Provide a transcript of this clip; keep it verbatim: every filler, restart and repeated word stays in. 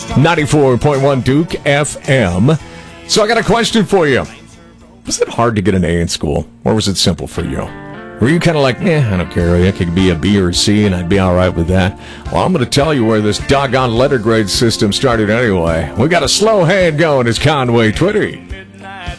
ninety-four point one Duke F M. So I got a question for you. Was it hard to get an A in school, or was it simple for you? Were you kind of like, eh, I don't care, I could be a B or a C and I'd be all right with that? Well, I'm going to tell you where this doggone letter grade system started anyway. We got a slow hand going as Conway Twitty.